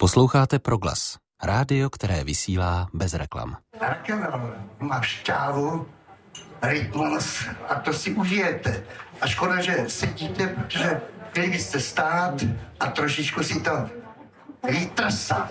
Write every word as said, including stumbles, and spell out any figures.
Posloucháte Proglas, rádio, které vysílá bez reklam. Rock'n'roll má šťávu, rytmus a to si užijete. A škoda, že sedíte, protože měli byste stát a trošičku si to vytrsat.